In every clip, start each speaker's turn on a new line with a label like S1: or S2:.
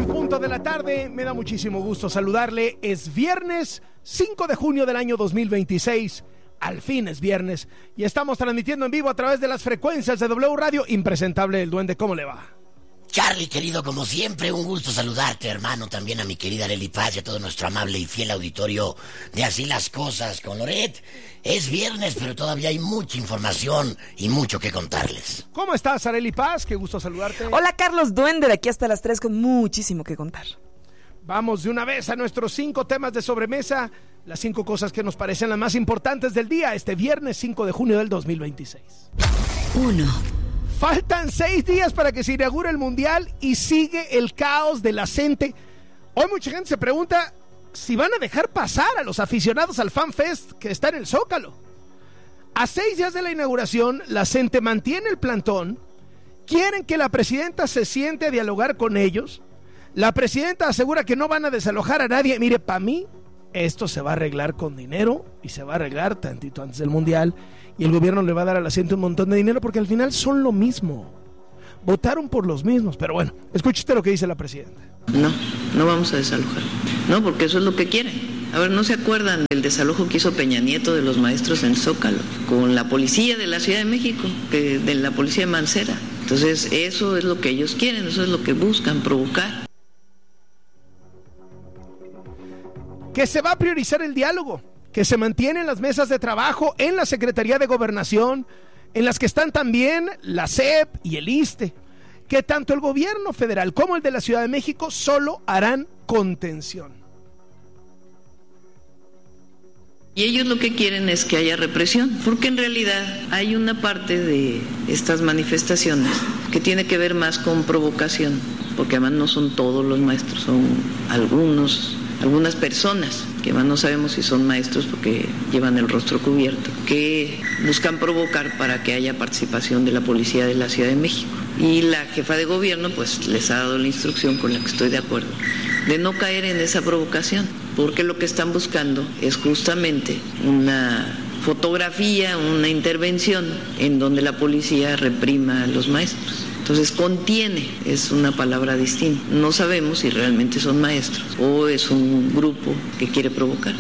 S1: punto de la tarde, me da muchísimo gusto saludarle. Es viernes 5 de junio del año 2026. Al fin es viernes y estamos transmitiendo en vivo a través de las frecuencias de W Radio. Impresentable el Duende, ¿cómo le va?
S2: Charlie, querido, como siempre, un gusto saludarte, hermano. También a mi querida Arely Paz y a todo nuestro amable y fiel auditorio de Así las Cosas con Loret. Es viernes, pero todavía hay mucha información y mucho que contarles.
S1: ¿Cómo estás, Arely Paz? Qué gusto saludarte.
S3: Hola, Carlos Duende, de aquí hasta las 3 con muchísimo que contar.
S1: Vamos de una vez a nuestros 5 temas de sobremesa. Las 5 cosas que nos parecen las más importantes del día, este viernes 5 de junio del 2026.
S3: 1.
S1: Faltan 6 días para que se inaugure el Mundial y sigue el caos de la gente. Hoy mucha gente se pregunta si van a dejar pasar a los aficionados al Fan Fest que está en el Zócalo. A 6 días de la inauguración, la gente mantiene el plantón, quieren que la presidenta se siente a dialogar con ellos. La presidenta asegura que no van a desalojar a nadie. Mire, para mí, esto se va a arreglar con dinero y se va a arreglar tantito antes del Mundial. Y el gobierno le va a dar a la gente un montón de dinero porque al final son lo mismo. Votaron por los mismos. Pero bueno, escuche lo que dice la presidenta.
S4: No vamos a desalojar. No, porque eso es lo que quieren. A ver, ¿no se acuerdan del desalojo que hizo Peña Nieto de los maestros en el Zócalo? Con la policía de la Ciudad de México, de la policía de Mancera. Entonces, eso es lo que ellos quieren, eso es lo que buscan, provocar.
S1: Que se va a priorizar el diálogo, que se mantienen las mesas de trabajo en la Secretaría de Gobernación, en las que están también la SEP y el ISSSTE, que tanto el gobierno federal como el de la Ciudad de México solo harán contención.
S4: Y ellos lo que quieren es que haya represión, porque en realidad hay una parte de estas manifestaciones que tiene que ver más con provocación, porque además no son todos los maestros, son algunas personas, que además no sabemos si son maestros porque llevan el rostro cubierto, que buscan provocar para que haya participación de la policía de la Ciudad de México. Y la jefa de gobierno pues les ha dado la instrucción, con la que estoy de acuerdo, de no caer en esa provocación, porque lo que están buscando es justamente una fotografía, una intervención en donde la policía reprima a los maestros. Entonces, contiene es una palabra distinta. No sabemos si realmente son maestros o es un grupo que quiere provocar.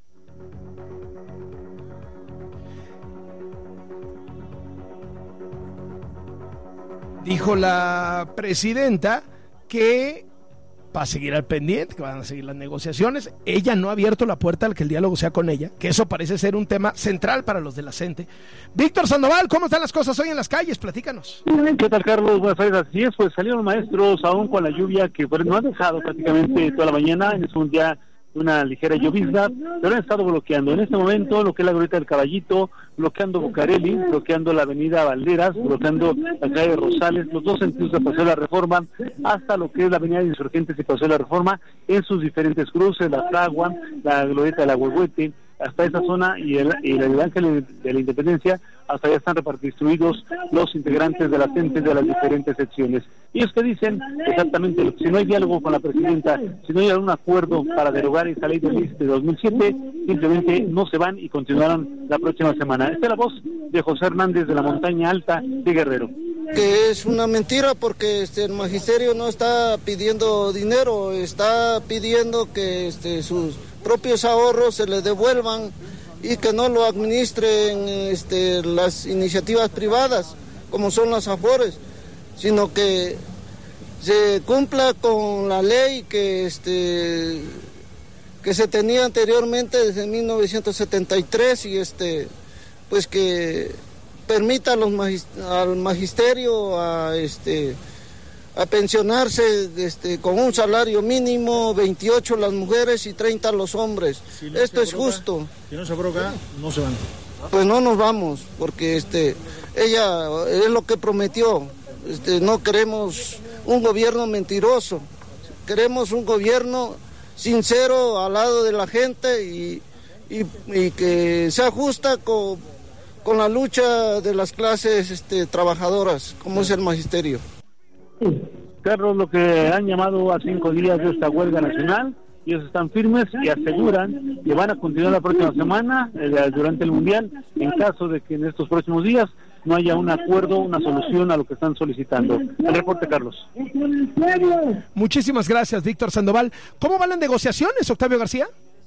S1: Dijo la presidenta que va a seguir al pendiente, que van a seguir las negociaciones. Ella no ha abierto la puerta al que el diálogo sea con ella, que eso parece ser un tema central para los de la CENTE. Víctor Sandoval, ¿cómo están las cosas hoy en las calles? Platícanos.
S5: ¿Qué tal, Carlos? Buenas tardes. Así es, pues salieron maestros aún con la lluvia que no ha dejado prácticamente toda la mañana. Es un día una ligera llovizna, pero han estado bloqueando en este momento lo que es la Glorieta del Caballito, bloqueando Bucareli, bloqueando la avenida Valderas, bloqueando la calle Rosales, los dos sentidos de Paseo de la Reforma, hasta lo que es la avenida de Insurgentes y Paseo de la Reforma, en sus diferentes cruces, la Fragua, la Glorieta de la Huehuete, hasta esa zona y el Ángel de la Independencia, hasta allá están distribuidos los integrantes de las entes de las diferentes secciones. Y es que dicen exactamente, si no hay diálogo con la presidenta, si no hay algún acuerdo para derogar esa ley del ISSSTE de 2007, simplemente no se van y continuarán la próxima semana. Esta es la voz de José Hernández de la Montaña Alta de Guerrero.
S6: Que es una mentira porque el magisterio no está pidiendo dinero, está pidiendo que sus propios ahorros se le devuelvan y que no lo administren las iniciativas privadas como son las AFORES, sino que se cumpla con la ley que se tenía anteriormente desde 1973 y pues que permita al magisterio a pensionarse con un salario mínimo, 28 las mujeres y 30 los hombres. Si no esto es justo.
S5: Si no se abroga, no se van.
S6: Pues no nos vamos, porque ella es lo que prometió. No queremos un gobierno mentiroso, queremos un gobierno sincero al lado de la gente y que sea justa con la lucha de las clases trabajadoras, como es el magisterio.
S5: Carlos, lo que han llamado a 5 días de esta huelga nacional, ellos están firmes y aseguran que van a continuar la próxima semana durante el Mundial, en caso de que en estos próximos días no haya un acuerdo, una solución a lo que están solicitando. El reporte, Carlos.
S1: Muchísimas gracias, Víctor Sandoval. ¿Cómo van las negociaciones, Octavio García?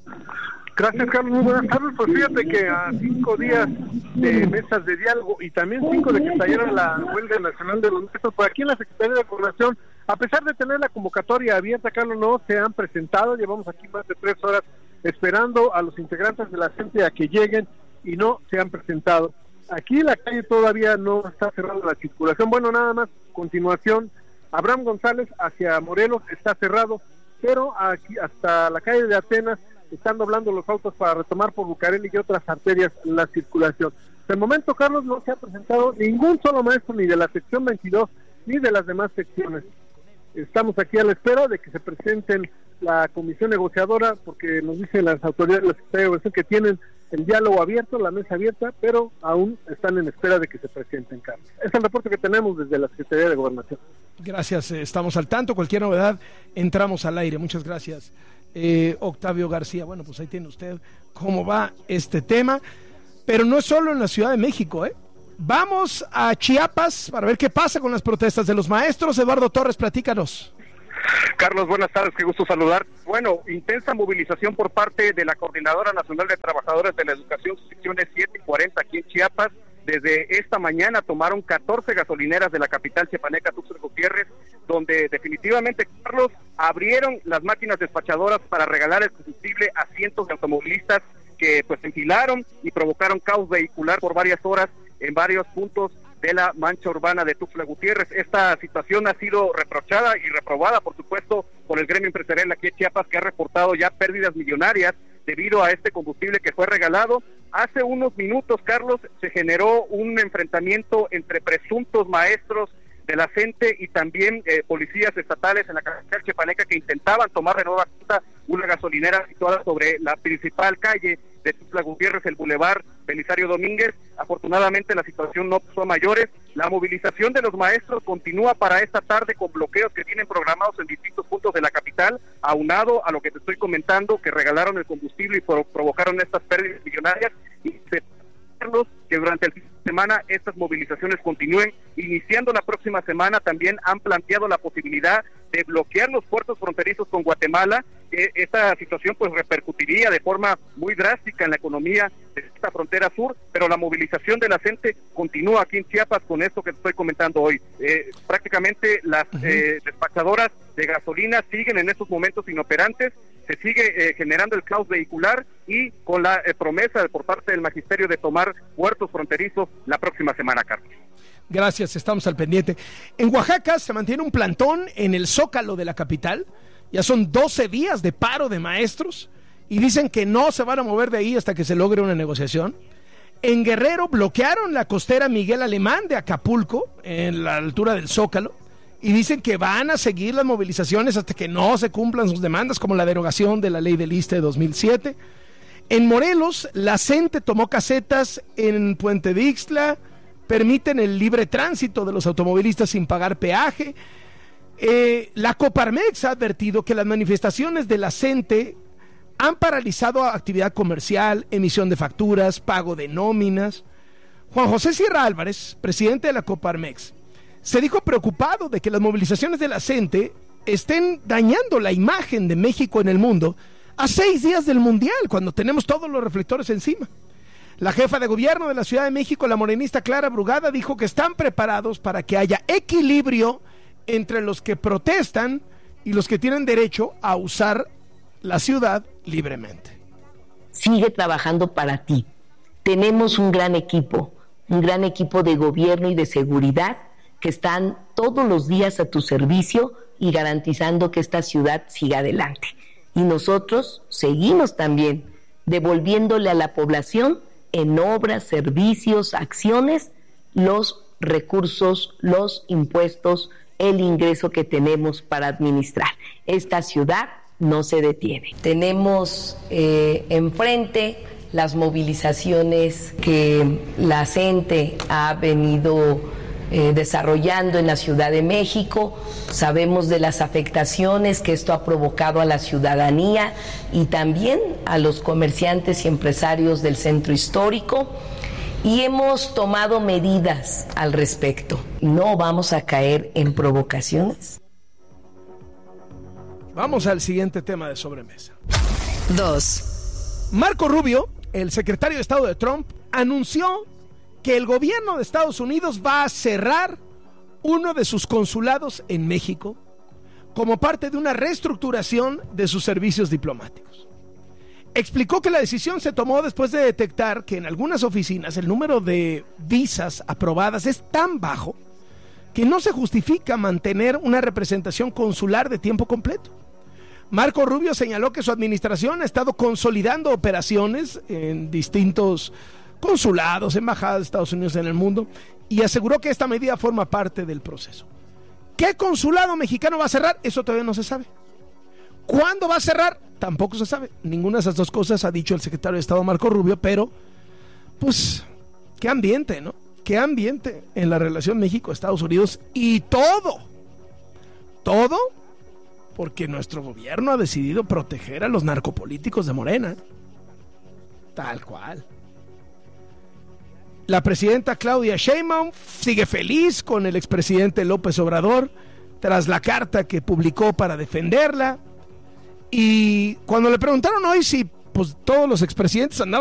S7: Gracias, Carlos, muy buenas tardes. Pues fíjate que a 5 días de mesas de diálogo y también 5 de que saliera la huelga nacional de los maestros, por aquí en la Secretaría de Gobernación, a pesar de tener la convocatoria abierta, Carlos, no se han presentado. Llevamos aquí más de 3 horas esperando a los integrantes de la gente a que lleguen y no se han presentado. Aquí la calle todavía no está cerrada la circulación. Bueno, nada más, continuación, Abraham González hacia Morelos está cerrado, pero aquí hasta la calle de Atenas están doblando los autos para retomar por Bucareli y otras arterias la circulación. Hasta el momento, Carlos, no se ha presentado ningún solo maestro, ni de la sección 22, ni de las demás secciones. Estamos aquí a la espera de que se presenten la comisión negociadora, porque nos dicen las autoridades de la Secretaría de Gobernación que tienen el diálogo abierto, la mesa abierta, pero aún están en espera de que se presenten, Carlos. Es el reporte que tenemos desde la Secretaría de Gobernación.
S1: Gracias, estamos al tanto. Cualquier novedad, entramos al aire. Muchas gracias, Octavio García. Bueno, pues ahí tiene usted cómo va este tema, pero no es solo en la Ciudad de México, Vamos a Chiapas para ver qué pasa con las protestas de los maestros. Eduardo Torres, platícanos.
S7: Carlos, buenas tardes, qué gusto saludar. Bueno, intensa movilización por parte de la Coordinadora Nacional de Trabajadores de la Educación, secciones 7 y 40 aquí en Chiapas. Desde esta mañana tomaron 14 gasolineras de la capital chiapaneca, Tuxtla Gutiérrez, donde definitivamente, Carlos, abrieron las máquinas despachadoras para regalar el combustible a cientos de automovilistas que pues enfilaron y provocaron caos vehicular por varias horas en varios puntos de la mancha urbana de Tuxtla Gutiérrez. Esta situación ha sido reprochada y reprobada, por supuesto, por el gremio empresarial aquí en Chiapas, que ha reportado ya pérdidas millonarias debido a este combustible que fue regalado. Hace unos minutos, Carlos, se generó un enfrentamiento entre presuntos maestros de la CENTE y también policías estatales en la capital chiapaneca que intentaban tomar de nueva cuenta una gasolinera situada sobre la principal calle de Tuxtla Gutiérrez, el Boulevard Belisario Domínguez. Afortunadamente la situación no pasó a mayores. La movilización de los maestros continúa para esta tarde con bloqueos que tienen programados en distintos puntos de la capital, aunado a lo que te estoy comentando, que regalaron el combustible y provocaron estas pérdidas millonarias, y que durante el fin de semana estas movilizaciones continúen. Iniciando la próxima semana también han planteado la posibilidad de bloquear los puertos fronterizos con Guatemala. Esta situación pues repercutiría de forma muy drástica en la economía de esta frontera sur, pero la movilización de la gente continúa aquí en Chiapas con esto que te estoy comentando hoy. Prácticamente las despachadoras de gasolina siguen en estos momentos inoperantes, se sigue generando el caos vehicular y con la promesa por parte del magisterio de tomar puertos fronterizos la próxima semana, Carlos.
S1: Gracias, estamos al pendiente. En Oaxaca se mantiene un plantón en el Zócalo de la capital. Ya son 12 días de paro de maestros y dicen que no se van a mover de ahí hasta que se logre una negociación. En Guerrero bloquearon la costera Miguel Alemán de Acapulco, en la altura del Zócalo, y dicen que van a seguir las movilizaciones hasta que no se cumplan sus demandas, como la derogación de la ley del ISSSTE de 2007. En Morelos, la CENTE tomó casetas en Puente de Ixtla, permiten el libre tránsito de los automovilistas sin pagar peaje. La Coparmex ha advertido que las manifestaciones de la CENTE han paralizado actividad comercial, emisión de facturas, pago de nóminas. Juan José Sierra Álvarez, presidente de la Coparmex, se dijo preocupado de que las movilizaciones de la CENTE estén dañando la imagen de México en el mundo a 6 días del Mundial, cuando tenemos todos los reflectores encima. La jefa de gobierno de la Ciudad de México, la morenista Clara Brugada, dijo que están preparados para que haya equilibrio entre los que protestan y los que tienen derecho a usar la ciudad libremente.
S8: Sigue trabajando para ti. Tenemos un gran equipo de gobierno y de seguridad que están todos los días a tu servicio y garantizando que esta ciudad siga adelante. Y nosotros seguimos también devolviéndole a la población en obras, servicios, acciones, los recursos, los impuestos, el ingreso que tenemos para administrar. Esta ciudad no se detiene. Tenemos enfrente las movilizaciones que la CENTE ha venido desarrollando en la Ciudad de México. Sabemos de las afectaciones que esto ha provocado a la ciudadanía y también a los comerciantes y empresarios del centro histórico. y hemos tomado medidas al respecto. No vamos a caer en provocaciones.
S1: Vamos al siguiente tema de sobremesa.
S3: 2.
S1: Marco Rubio, el secretario de Estado de Trump, anunció que el gobierno de Estados Unidos va a cerrar uno de sus consulados en México como parte de una reestructuración de sus servicios diplomáticos. Explicó que la decisión se tomó después de detectar que en algunas oficinas el número de visas aprobadas es tan bajo que no se justifica mantener una representación consular de tiempo completo. Marco Rubio señaló que su administración ha estado consolidando operaciones en distintos consulados, embajadas de Estados Unidos en el mundo, y aseguró que esta medida forma parte del proceso. ¿Qué consulado mexicano va a cerrar? Eso todavía no se sabe. ¿Cuándo va a cerrar? Tampoco se sabe. Ninguna de esas dos cosas ha dicho el secretario de Estado Marco Rubio, pero pues qué ambiente, ¿no? Qué ambiente en la relación México-Estados Unidos, y todo porque nuestro gobierno ha decidido proteger a los narcopolíticos de Morena. Tal cual. La presidenta Claudia Sheinbaum sigue feliz con el expresidente López Obrador tras la carta que publicó para defenderla. Y cuando le preguntaron hoy si pues todos los expresidentes andaban